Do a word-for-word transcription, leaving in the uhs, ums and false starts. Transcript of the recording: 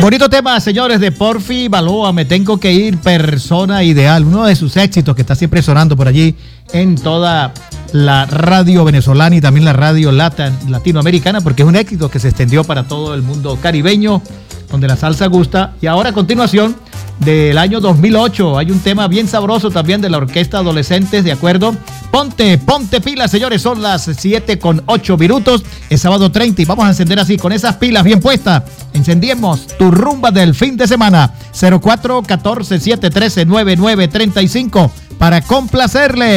Bonito tema, señores, de Porfi Baloa, Me Tengo Que Ir, Persona Ideal, uno de sus éxitos que está siempre sonando por allí en toda la radio venezolana y también la radio latan, latinoamericana, porque es un éxito que se extendió para todo el mundo caribeño, donde la salsa gusta. Y ahora a continuación, del año dos mil ocho, hay un tema bien sabroso también de la Orquesta Adolescentes, ¿de acuerdo? Ponte, ponte pilas, señores, son las siete con ocho minutos, es sábado treinta y vamos a encender así, con esas pilas bien puestas, encendemos tu rumba del fin de semana, cero cuatro uno cuatro siete uno tres nueve nueve tres cinco, para complacerle.